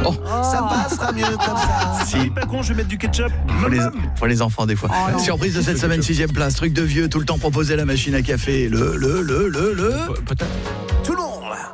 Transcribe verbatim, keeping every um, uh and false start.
Oh. Ça passera mieux comme ça. Si. Pas con, je vais mettre du ketchup. Pour les, pour les enfants des fois. Oh, Surprise de cette semaine, sixième place. Truc de vieux, tout le temps proposer la machine à café. Le, le, le, le, le. Peut-être.